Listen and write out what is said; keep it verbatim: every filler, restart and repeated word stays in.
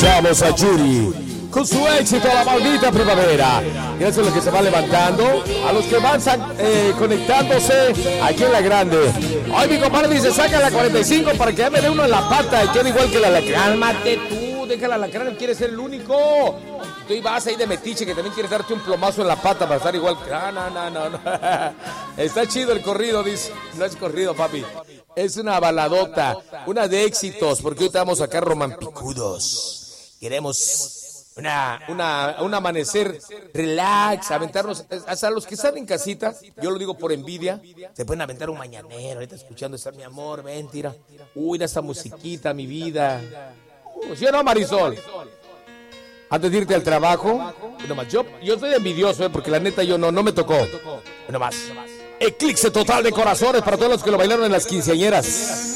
escuchamos a Yuri con su éxito La Maldita Primavera. Gracias a los que se van levantando, a los que van eh, conectándose aquí en La Grande. Hoy mi compadre dice, saca la cuarenta y cinco para que ya me dé uno en la pata y quede igual que la alacrán. Cálmate tú, déjala la alacrán, quiere ser el único. Tú vas ahí de metiche que también quieres darte un plomazo en la pata para estar igual. No, no, no, no, no. Está chido el corrido, dice. No es corrido, papi. Es una baladota, una de éxitos, porque hoy estamos acá romampicudos. Queremos una, una, un amanecer relax, aventarnos, hasta los que están en casita, yo lo digo por envidia, se pueden aventar un mañanero, ahorita escuchando esa mi amor, ven, tira. Uy, esta musiquita, mi vida. Uh, ¿sí o no, Marisol? Antes de irte al trabajo, nomás, yo, yo estoy envidioso, ¿eh? Porque la neta yo no, no me tocó. Nomás. Eclipse total de corazones para todos los que lo bailaron en las quinceañeras.